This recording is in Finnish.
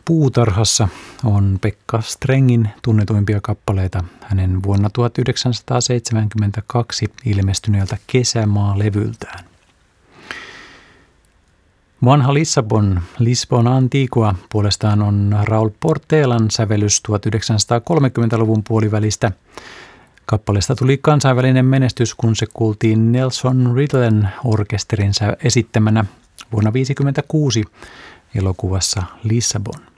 puutarhassa on Pekka Strengin tunnetuimpia kappaleita hänen vuonna 1972 ilmestyneeltä Kesämaa-levyltään. Vanha Lissabon, Lisbon Antigua puolestaan on Raul Portelan sävellys 1930-luvun puolivälistä. Kappaleesta tuli kansainvälinen menestys, kun se kuultiin Nelson Riddlen orkesterin esittämänä vuonna 1956 elokuvassa Lissabon.